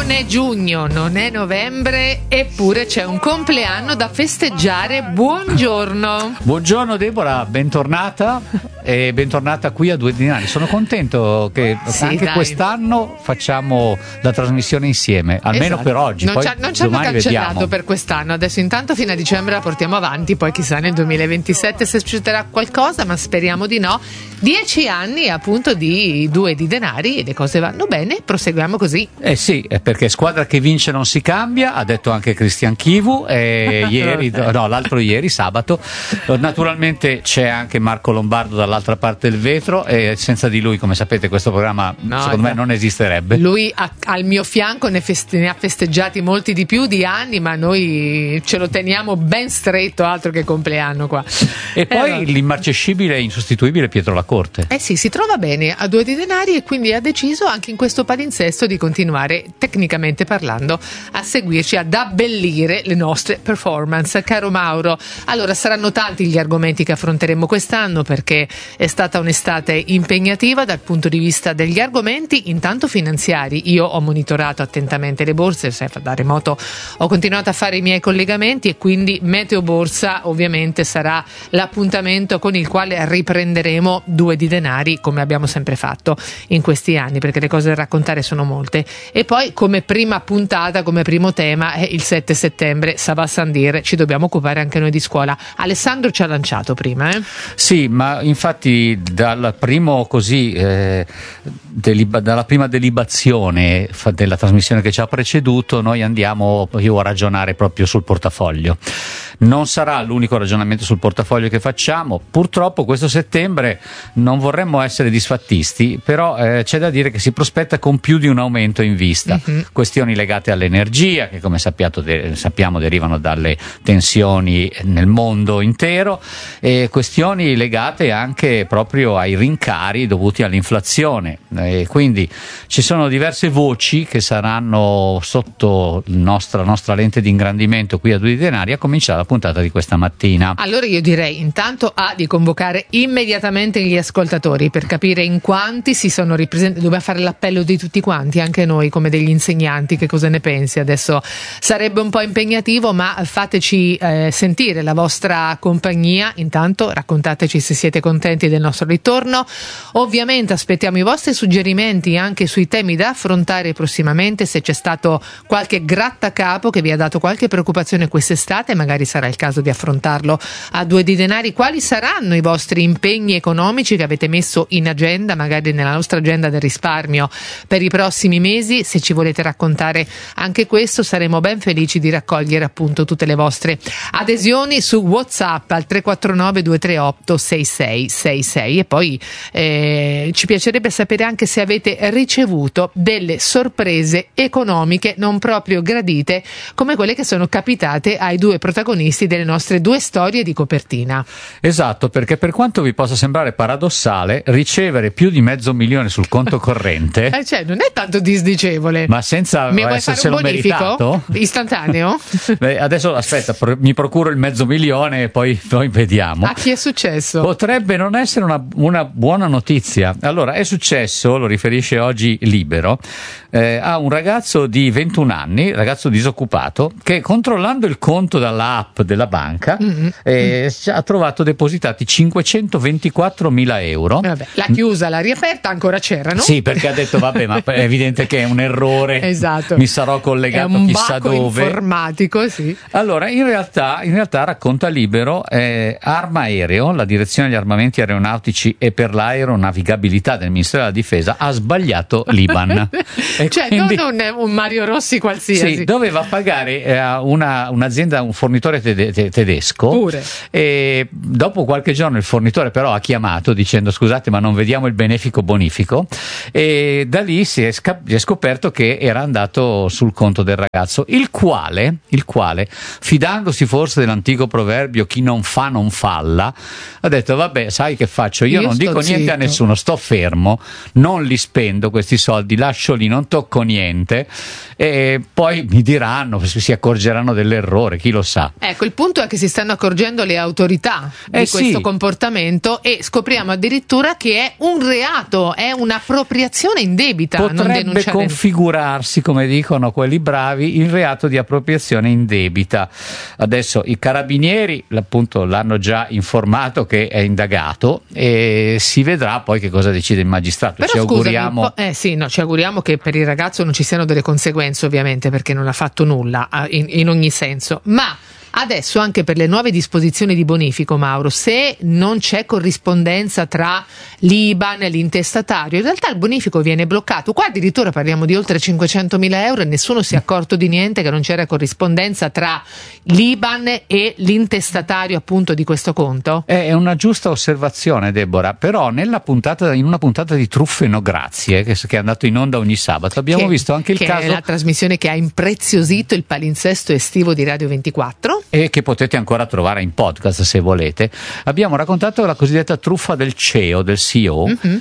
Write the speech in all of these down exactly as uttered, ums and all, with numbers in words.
Non è giugno, non è novembre, eppure c'è un compleanno da festeggiare. Buongiorno. Buongiorno Deborah, bentornata e bentornata qui a Due Dinari. Sono contento che sì, anche dai. quest'anno facciamo la trasmissione insieme, almeno Esatto. per oggi. Non, poi ci, non ci hanno domani cancellato vediamo. per quest'anno, adesso intanto fino a dicembre la portiamo avanti, poi chissà nel duemilaventisette se succederà qualcosa, ma speriamo di no. Dieci anni appunto di Due di Denari e le cose vanno bene, proseguiamo così. Eh sì, perché squadra che vince non si cambia, ha detto anche Cristian Chivu, e ieri, no, l'altro ieri, sabato. Naturalmente c'è anche Marco Lombardo dall'altra parte del vetro e senza di lui, come sapete, questo programma No, secondo no. me non esisterebbe. Lui a, al mio fianco ne, feste, ne ha festeggiati molti di più di anni, ma noi ce lo teniamo ben stretto, altro che compleanno qua. E poi allora. L'immarcescibile e insostituibile Pietro La Corte. Eh sì, si trova bene a Due di Denari e quindi ha deciso anche in questo palinsesto di continuare, tecnicamente parlando, a seguirci, ad abbellire le nostre performance. Caro Mauro, allora saranno tanti gli argomenti che affronteremo quest'anno perché è stata un'estate impegnativa dal punto di vista degli argomenti, intanto finanziari. Io ho monitorato attentamente le borse, sai, da remoto ho continuato a fare i miei collegamenti e quindi Meteo Borsa ovviamente sarà l'appuntamento con il quale riprenderemo Due di Denari come abbiamo sempre fatto in questi anni, perché le cose da raccontare sono molte. E poi come prima puntata, come primo tema, è il sette settembre, Sava Sandir, ci dobbiamo occupare anche noi di scuola. Alessandro ci ha lanciato prima, eh? Sì, ma infatti dal primo così eh, delib- dalla prima delibazione fa- della trasmissione che ci ha preceduto, noi andiamo io a ragionare proprio sul portafoglio. Non sarà l'unico ragionamento sul portafoglio che facciamo, purtroppo questo settembre non vorremmo essere disfattisti, però eh, c'è da dire che si prospetta con più di un aumento in vista. Mm-hmm. Questioni legate all'energia che come sappiato, de- sappiamo derivano dalle tensioni nel mondo intero, e questioni legate anche proprio ai rincari dovuti all'inflazione, e quindi ci sono diverse voci che saranno sotto il nostra, la nostra lente di ingrandimento qui a Due di Denari, a cominciare la puntata di questa mattina. Allora io direi intanto A di convocare immediatamente gli ascoltatori per capire in quanti si sono ripresentati. Dobbiamo fare l'appello di tutti quanti, anche noi come degli insegnanti. Che cosa ne pensi? Adesso sarebbe un po' impegnativo, ma fateci eh, sentire la vostra compagnia. Intanto raccontateci se siete contenti del nostro ritorno. Ovviamente aspettiamo i vostri suggerimenti anche sui temi da affrontare prossimamente, se c'è stato qualche grattacapo che vi ha dato qualche preoccupazione quest'estate, magari sarà il caso di affrontarlo a Due di Denari. Quali saranno i vostri impegni economici che avete messo in agenda, magari nella nostra agenda del risparmio per i prossimi mesi? Se ci volete raccontare anche questo, saremo ben felici di raccogliere appunto tutte le vostre adesioni su WhatsApp al tre quattro nove due tre otto sei sei sei sei. E poi eh, ci piacerebbe sapere anche se avete ricevuto delle sorprese economiche non proprio gradite come quelle che sono capitate ai due protagonisti delle nostre due storie di copertina. Esatto, perché per quanto vi possa sembrare paradossale, ricevere più di mezzo milione sul conto corrente eh, cioè non è tanto disdicevole, ma senza mi vuoi esserselo fare un bonifico meritato istantaneo? Beh, adesso aspetta, pro- mi procuro il mezzo milione e poi, poi vediamo. A chi è successo? Potrebbe non essere una, una buona notizia. Allora, è successo, lo riferisce oggi Libero, eh, a un ragazzo di ventuno anni, ragazzo disoccupato, che controllando il conto dalla app della banca mm-hmm. eh, ha trovato depositati cinquecentoventiquattromila euro. Vabbè, l'ha chiusa, l'ha riaperta, ancora c'erano? Sì, perché ha detto vabbè, ma è evidente che è un errore. Esatto. Mi sarò collegato è un chissà baco dove. Informatico, sì. Allora, in realtà, in realtà racconta Libero, eh, Arma Aereo, la direzione degli armamenti aeronautici e per l'aeronavigabilità del Ministero della Difesa, ha sbagliato l'Iban. Cioè quindi, non un, un Mario Rossi qualsiasi. Sì, doveva pagare eh, una, un'azienda, un fornitore tede- te- tedesco. Pure. E dopo qualche giorno il fornitore però ha chiamato dicendo scusate ma non vediamo il benefico bonifico, e da lì si è, sca- si è scoperto che era andato sul conto del ragazzo, il quale, il quale fidandosi forse dell'antico proverbio chi non fa non falla, ha detto vabbè sai che faccio, io, io non dico zitto. Niente a nessuno, sto fermo, non li spendo questi soldi, lascio lì, non tocco niente, e poi mi diranno, si accorgeranno dell'errore, chi lo sa. Ecco, il punto è che si stanno accorgendo le autorità eh di questo sì. comportamento, e scopriamo addirittura che è un reato, è un'appropriazione indebita. Potrebbe non denunciare... configurarsi, come dicono quelli bravi, il reato di appropriazione indebita. Adesso i carabinieri appunto l'hanno già informato che è indagato, e si vedrà poi che cosa decide il magistrato. Però ci scusami, auguriamo eh sì, no, ci auguriamo che per il ragazzo non ci siano delle conseguenze, ovviamente, perché non ha fatto nulla in, in ogni senso, ma adesso anche per le nuove disposizioni di bonifico, Mauro, se non c'è corrispondenza tra l'I B A N e l'intestatario, in realtà il bonifico viene bloccato. Qua addirittura parliamo di oltre cinquecentomila euro e nessuno si è accorto di niente, che non c'era corrispondenza tra l'I B A N e l'intestatario appunto di questo conto. È una giusta osservazione, Deborah, però nella puntata, in una puntata di Truffe no Grazie, che, che è andato in onda ogni sabato, abbiamo che, visto anche il che caso, è la trasmissione che ha impreziosito il palinsesto estivo di Radio ventiquattro, e che potete ancora trovare in podcast se volete. Abbiamo raccontato la cosiddetta truffa del C E O, del C E O, mm-hmm.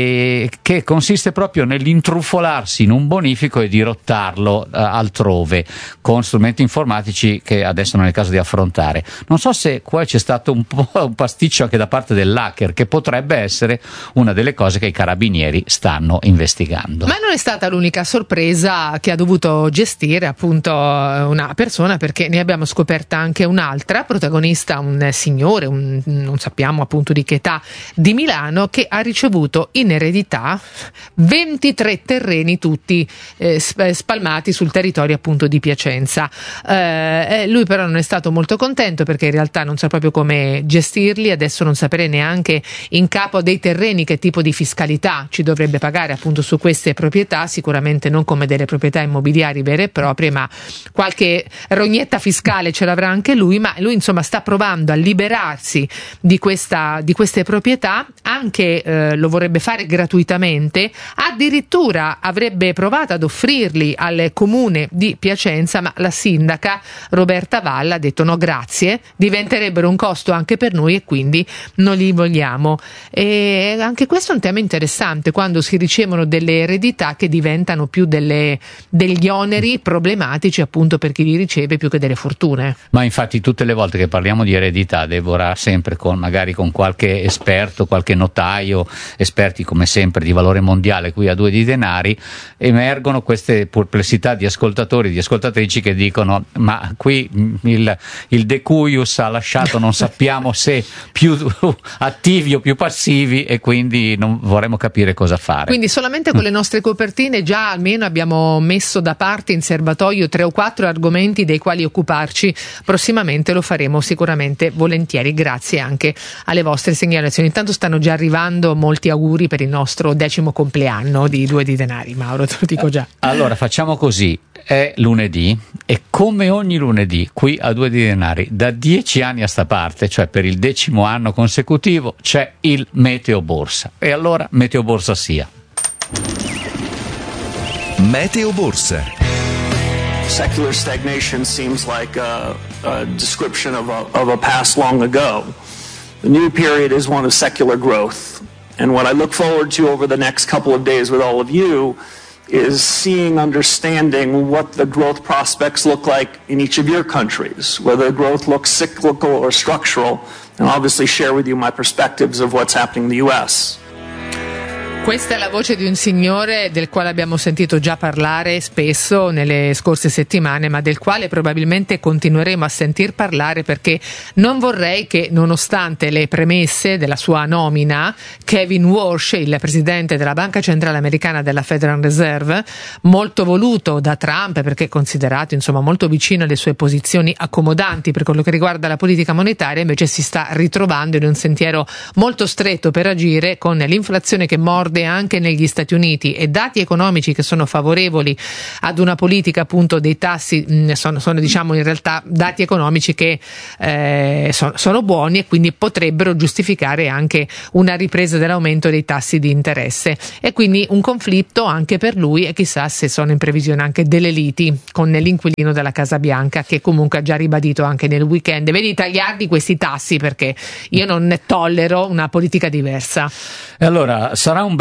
e che consiste proprio nell'intrufolarsi in un bonifico e dirottarlo uh, altrove con strumenti informatici che adesso non è il caso di affrontare. Non so se qua c'è stato un po' un pasticcio anche da parte dell'hacker, che potrebbe essere una delle cose che i carabinieri stanno investigando. Ma non è stata l'unica sorpresa che ha dovuto gestire appunto una persona, perché ne abbiamo scoperta anche un'altra, protagonista un signore, un, non sappiamo appunto di che età, di Milano, che ha ricevuto in eredità ventitré terreni, tutti eh, spalmati sul territorio appunto di Piacenza. Eh, lui però non è stato molto contento, perché in realtà non sa proprio come gestirli. Adesso non sapere neanche in capo dei terreni che tipo di fiscalità ci dovrebbe pagare appunto su queste proprietà, sicuramente non come delle proprietà immobiliari vere e proprie, ma qualche rognetta fiscale ce l'avrà anche lui. Ma lui insomma sta provando a liberarsi di questa di queste proprietà, anche eh, lo vorrebbe fare gratuitamente, addirittura avrebbe provato ad offrirli al comune di Piacenza, ma la sindaca Roberta Valla ha detto no grazie, diventerebbero un costo anche per noi e quindi non li vogliamo. E anche questo è un tema interessante, quando si ricevono delle eredità che diventano più delle, degli oneri problematici appunto per chi li riceve, più che delle fortune. Ma infatti tutte le volte che parliamo di eredità, Deborah, sempre con magari con qualche esperto, qualche notaio, esperti come sempre di valore mondiale qui a due di denari, emergono queste perplessità di ascoltatori, di ascoltatrici che dicono ma qui il, il decuius ha lasciato non sappiamo se più attivi o più passivi, e quindi non vorremmo capire cosa fare. Quindi solamente con le nostre copertine già almeno abbiamo messo da parte in serbatoio tre o quattro argomenti dei quali occuparci prossimamente. Lo faremo sicuramente volentieri, grazie anche alle vostre segnalazioni. Intanto stanno già arrivando molti auguri per il nostro decimo compleanno di Due di Denari, Mauro, te lo dico già. Allora facciamo così, è lunedì e come ogni lunedì qui a Due di Denari da dieci anni a sta parte, cioè per il decimo anno consecutivo, c'è il Meteo Borsa, e allora Meteo Borsa sia. Meteo Borsa. Secular stagnation seems like a, a description of a, of a past long ago. The new period is one of secular growth. And what I look forward to over the next couple of days with all of you is seeing, understanding what the growth prospects look like in each of your countries, whether growth looks cyclical or structural, and obviously share with you my perspectives of what's happening in the U S. Questa è la voce di un signore del quale abbiamo sentito già parlare spesso nelle scorse settimane, ma del quale probabilmente continueremo a sentir parlare, perché non vorrei che, nonostante le premesse della sua nomina, Kevin Walsh, il presidente della Banca Centrale Americana della Federal Reserve, molto voluto da Trump perché considerato insomma molto vicino alle sue posizioni accomodanti per quello che riguarda la politica monetaria, invece si sta ritrovando in un sentiero molto stretto per agire, con l'inflazione che morde anche negli Stati Uniti e dati economici che sono favorevoli ad una politica appunto dei tassi. Mh, sono, sono diciamo in realtà dati economici che eh, sono, sono buoni e quindi potrebbero giustificare anche una ripresa dell'aumento dei tassi di interesse, e quindi un conflitto anche per lui, e chissà se sono in previsione anche delle liti con l'inquilino della Casa Bianca, che comunque ha già ribadito anche nel weekend: vedi, tagliardi questi tassi perché io non ne tollero una politica diversa. E allora sarà un bel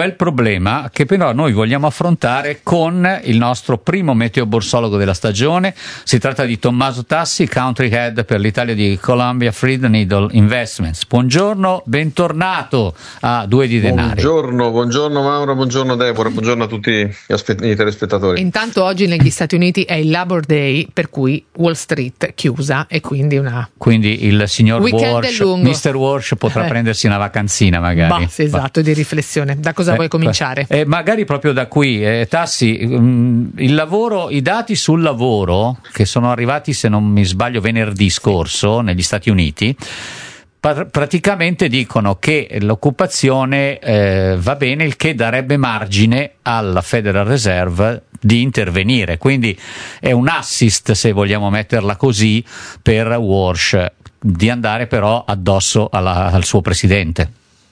bel problema che però noi vogliamo affrontare con il nostro primo meteoborsologo della stagione. Si tratta di Tommaso Tassi, Country Head per l'Italia di Columbia Threadneedle Investments. Buongiorno, bentornato a Due di Denari. Buongiorno, buongiorno Mauro, buongiorno Deborah, buongiorno a tutti gli, aspe- i telespettatori. Intanto oggi negli Stati Uniti è il Labor Day, per cui Wall Street chiusa e quindi una quindi il signor Walsh, mister Walsh potrà eh. prendersi una vacanzina magari. Bah, sì, esatto, bah. Di riflessione. Da cosa eh, vuoi cominciare? Eh, magari proprio da qui, eh, Tassi, mh, il lavoro, i dati sul lavoro che sono arrivati, se non mi sbaglio, venerdì scorso negli Stati Uniti, par- praticamente dicono che l'occupazione eh, va bene, il che darebbe margine alla Federal Reserve di intervenire, quindi è un assist, se vogliamo metterla così, per Walsh, di andare però addosso alla, al suo presidente.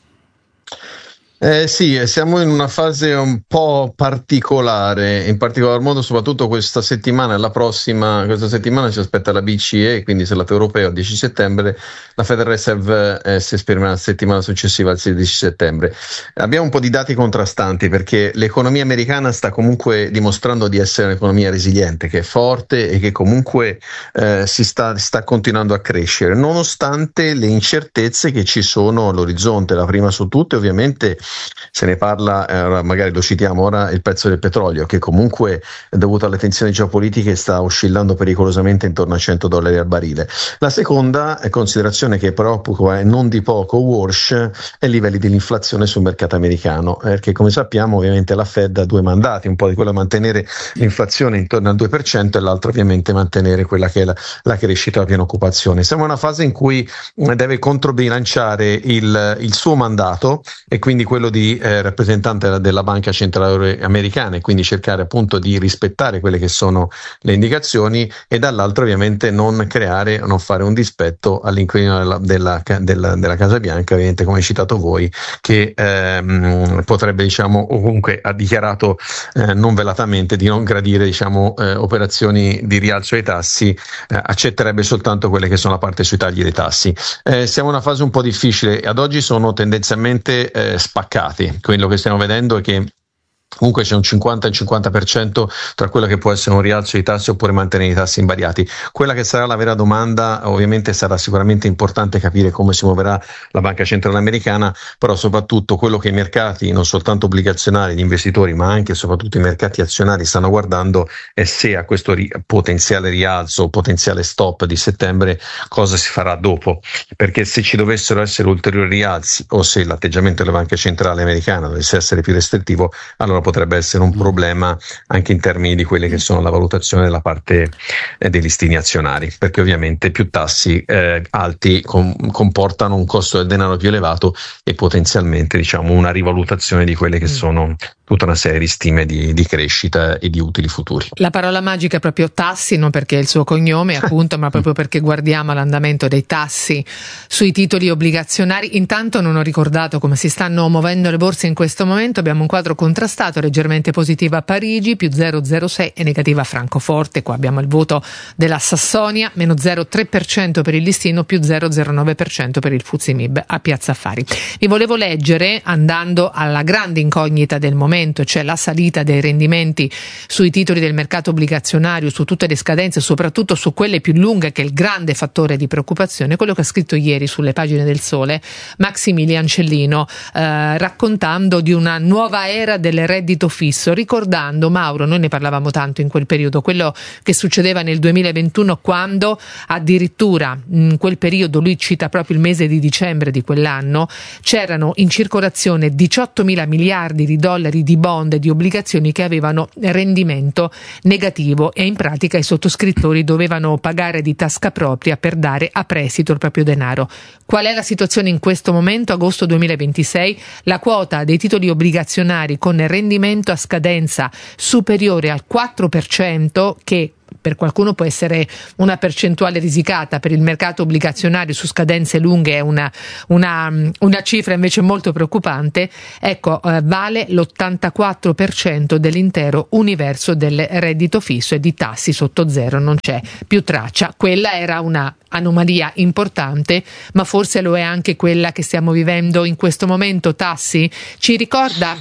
Eh sì, siamo in una fase un po' particolare, in particolar modo soprattutto questa settimana e la prossima. Questa settimana ci aspetta la B C E, quindi se lato europeo il dieci settembre, la Federal Reserve eh, si esprime la settimana successiva al sedici settembre. Abbiamo un po' di dati contrastanti perché l'economia americana sta comunque dimostrando di essere un'economia resiliente, che è forte e che comunque eh, si sta, sta continuando a crescere, nonostante le incertezze che ci sono all'orizzonte. La prima su tutte ovviamente se ne parla, eh, magari lo citiamo ora, il prezzo del petrolio, che comunque dovuto alle tensioni geopolitiche sta oscillando pericolosamente intorno a cento dollari al barile. La seconda considerazione che preoccupa e non di poco Walsh è i livelli dell'inflazione sul mercato americano, perché come sappiamo ovviamente la Fed ha due mandati, un po' di quello a mantenere l'inflazione intorno al due per cento e l'altro ovviamente mantenere quella che è la, la crescita e la piena occupazione. Siamo in una fase in cui deve controbilanciare il, il suo mandato e quindi quello di eh, rappresentante della Banca Centrale Americana, e quindi cercare appunto di rispettare quelle che sono le indicazioni, e dall'altro ovviamente non creare, non fare un dispetto all'inquilino della, della, della, della Casa Bianca, ovviamente come hai citato voi, che ehm, potrebbe, diciamo, o comunque ha dichiarato eh, non velatamente di non gradire, diciamo, eh, operazioni di rialzo dei tassi, eh, accetterebbe soltanto quelle che sono la parte sui tagli dei tassi. Eh, siamo in una fase un po' difficile e ad oggi sono tendenzialmente eh, spaccati. Quello che stiamo vedendo è che comunque c'è un cinquanta e cinquanta per cento tra quello che può essere un rialzo di tassi oppure mantenere i tassi invariati. Quella che sarà la vera domanda, ovviamente sarà sicuramente importante capire come si muoverà la Banca Centrale Americana, però soprattutto quello che i mercati, non soltanto obbligazionari, gli investitori, ma anche e soprattutto i mercati azionari stanno guardando è se a questo ri- potenziale rialzo, potenziale stop di settembre, cosa si farà dopo, perché se ci dovessero essere ulteriori rialzi o se l'atteggiamento della Banca Centrale Americana dovesse essere più restrittivo, allora potrebbe essere un problema anche in termini di quelle che sono la valutazione della parte eh, dei listini azionari, perché ovviamente più tassi eh, alti com- comportano un costo del denaro più elevato e potenzialmente, diciamo, una rivalutazione di quelle che sono tutta una serie di stime di, di crescita e di utili futuri. La parola magica è proprio tassi, non perché è il suo cognome appunto, ma proprio perché guardiamo l'andamento dei tassi sui titoli obbligazionari. Intanto non ho ricordato come si stanno muovendo le borse in questo momento. Abbiamo un quadro contrastato, leggermente positiva a Parigi, più zero virgola zero sei, e negativa a Francoforte. Qua abbiamo il voto della Sassonia, meno zero virgola tre per cento per il listino, più zero virgola zero nove per cento per il Fuzzi Mib a Piazza Affari. Vi volevo leggere, andando alla grande incognita del momento, cioè la salita dei rendimenti sui titoli del mercato obbligazionario, su tutte le scadenze, soprattutto su quelle più lunghe, che è il grande fattore di preoccupazione, quello che ha scritto ieri sulle pagine del Sole Maximilian Cellino, eh, raccontando di una nuova era del reddito fisso, ricordando, Mauro, noi ne parlavamo tanto in quel periodo, quello che succedeva nel duemilaventuno, quando addirittura in quel periodo, lui cita proprio il mese di dicembre di quell'anno, c'erano in circolazione diciottomila miliardi di dollari di bond e di obbligazioni che avevano rendimento negativo, e in pratica i sottoscrittori dovevano pagare di tasca propria per dare a prestito il proprio denaro. Qual è la situazione in questo momento, agosto duemilaventisei? La quota dei titoli obbligazionari con rendimento a scadenza superiore al quattro per cento, che per qualcuno può essere una percentuale risicata, per il mercato obbligazionario su scadenze lunghe è una, una, una cifra invece molto preoccupante. Ecco, eh, vale l'ottantaquattro per cento dell'intero universo del reddito fisso, e di tassi sotto zero non c'è più traccia. Quella era una anomalia importante, ma forse lo è anche quella che stiamo vivendo in questo momento. Tassi ci ricorda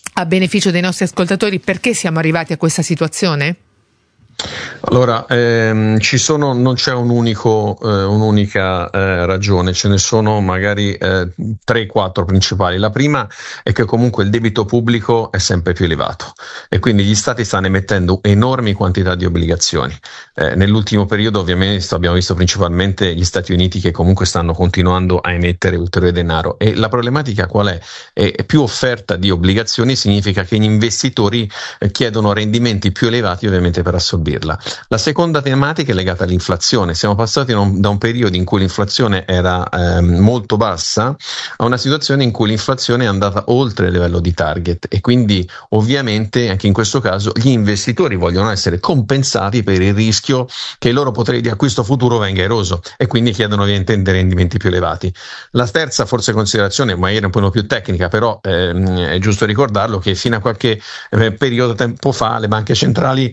a beneficio dei nostri ascoltatori perché siamo arrivati a questa situazione? Allora, ehm, ci sono, non c'è un unico, eh, un'unica eh, ragione, ce ne sono magari eh, tre quattro principali. La prima è che comunque il debito pubblico è sempre più elevato e quindi gli stati stanno emettendo enormi quantità di obbligazioni. Eh, nell'ultimo periodo ovviamente abbiamo visto principalmente gli Stati Uniti che comunque stanno continuando a emettere ulteriore denaro, e la problematica qual è? È più offerta di obbligazioni significa che gli investitori eh, chiedono rendimenti più elevati ovviamente per assorbirla. La seconda tematica è legata all'inflazione. Siamo passati da un, da un periodo in cui l'inflazione era eh, molto bassa a una situazione in cui l'inflazione è andata oltre il livello di target, e quindi ovviamente anche in questo caso gli investitori vogliono essere compensati per il rischio che il loro potere di acquisto futuro venga eroso, e quindi chiedono ovviamente dei rendimenti più elevati. La terza forse considerazione, magari un po' più tecnica, però ehm, è giusto ricordarlo, che fino a qualche eh, periodo tempo fa le banche centrali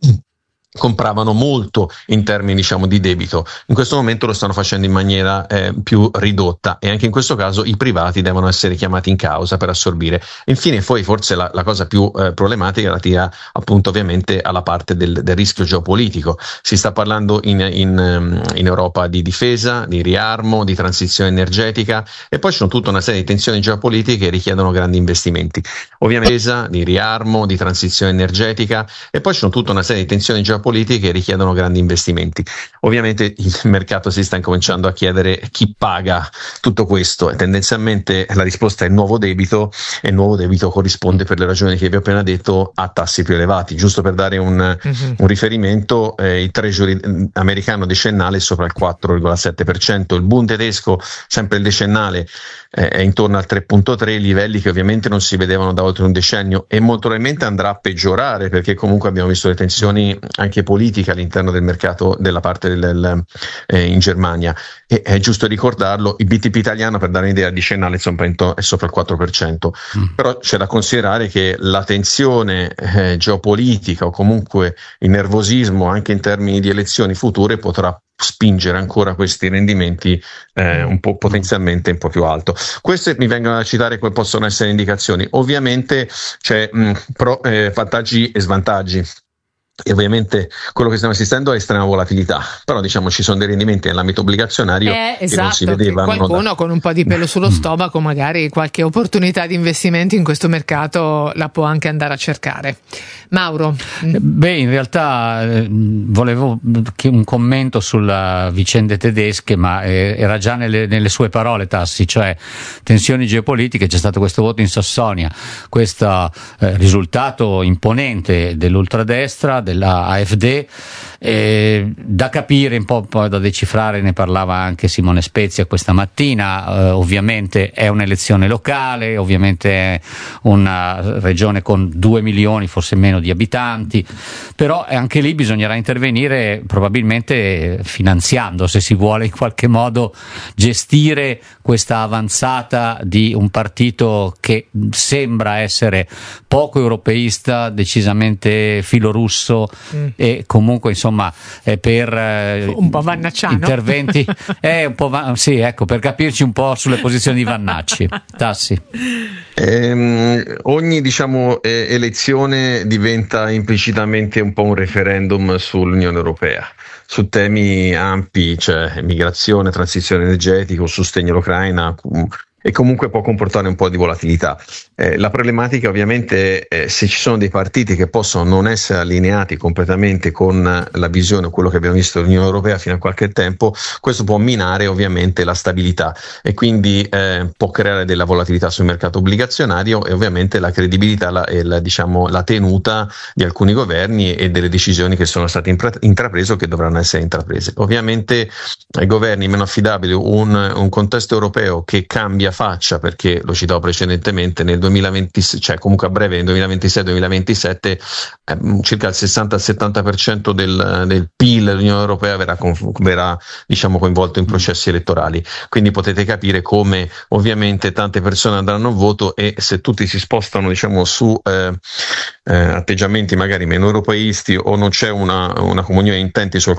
compravano molto in termini diciamo di debito. In questo momento lo stanno facendo in maniera eh, più ridotta, e anche in questo caso i privati devono essere chiamati in causa per assorbire. Infine poi forse la, la cosa più eh, problematica è relativa appunto ovviamente alla parte del, del rischio geopolitico. Si sta parlando in, in, in Europa di difesa, di riarmo, di transizione energetica, e poi c'è tutta una serie di tensioni geopolitiche che richiedono grandi investimenti. Ovviamente difesa, di riarmo, di transizione energetica, e poi c'è tutta una serie di tensioni geopolitiche politiche che richiedono grandi investimenti. Ovviamente il mercato si sta incominciando a chiedere chi paga tutto questo, e tendenzialmente la risposta è il nuovo debito, e il nuovo debito corrisponde, per le ragioni che vi ho appena detto, a tassi più elevati. Giusto per dare un, uh-huh. un riferimento, eh, il treasury americano decennale è sopra il quattro virgola sette per cento, il Bund tedesco, sempre il decennale, eh, è intorno al tre virgola tre, livelli che ovviamente non si vedevano da oltre un decennio, e molto probabilmente andrà a peggiorare, perché comunque abbiamo visto le tensioni anche politica all'interno del mercato della parte del, del, eh, in Germania, e è giusto ricordarlo, il B T P italiano, per dare un'idea, decennale è sopra il quattro per cento, mm. però c'è da considerare che la tensione eh, geopolitica, o comunque il nervosismo anche in termini di elezioni future, potrà spingere ancora questi rendimenti eh, un po' potenzialmente un po' più alto. Queste mi vengono a citare come possono essere indicazioni. Ovviamente c'è mh, pro, eh, vantaggi e svantaggi. E ovviamente quello che stiamo assistendo è estrema volatilità, però diciamo ci sono dei rendimenti nell'ambito obbligazionario eh, che esatto, non si vedevano. Che qualcuno da... con un po' di pelo sullo stomaco magari qualche opportunità di investimento in questo mercato la può anche andare a cercare. Mauro? Beh, in realtà eh, volevo un commento sulla vicende tedesche, ma eh, era già nelle, nelle sue parole, Tassi, cioè tensioni geopolitiche. C'è stato questo voto in Sassonia, questo eh, risultato imponente dell'ultradestra, della A F D, eh, da capire un po', un po' da decifrare, ne parlava anche Simone Spezia questa mattina. Eh, ovviamente è un'elezione locale, ovviamente è una regione con due milioni, forse meno, di abitanti, però anche lì bisognerà intervenire probabilmente finanziando, se si vuole in qualche modo gestire questa avanzata di un partito che sembra essere poco europeista, decisamente filorusso mm. e comunque insomma eh, per eh, un po' vannacciano interventi eh, un po' va- sì, ecco, per capirci un po' sulle posizioni di Vannacci. Tassi. Eh, ogni diciamo eh, elezione diventa implicitamente un po' un referendum sull'Unione Europea, su temi ampi, cioè migrazione, transizione energetica, sostegno all'Ucraina, e comunque può comportare un po' di volatilità. Eh, la problematica ovviamente è se ci sono dei partiti che possono non essere allineati completamente con la visione, quello che abbiamo visto dell'Unione Europea fino a qualche tempo, questo può minare ovviamente la stabilità, e quindi eh, può creare della volatilità sul mercato obbligazionario, e ovviamente la credibilità la, e la, diciamo, la tenuta di alcuni governi e delle decisioni che sono state impra- intraprese o che dovranno essere intraprese. Ovviamente ai governi meno affidabili un, un contesto europeo che cambia faccia, perché lo citavo precedentemente, nel duemilaventi, cioè comunque a breve nel duemilaventisei duemilaventisette eh, circa il sessanta settanta per cento del, del P I L dell'Unione Europea verrà, verrà diciamo coinvolto in processi elettorali, quindi potete capire come ovviamente tante persone andranno a voto, e se tutti si spostano diciamo su eh, eh, atteggiamenti magari meno europeisti, o non c'è una, una comunione di intenti su,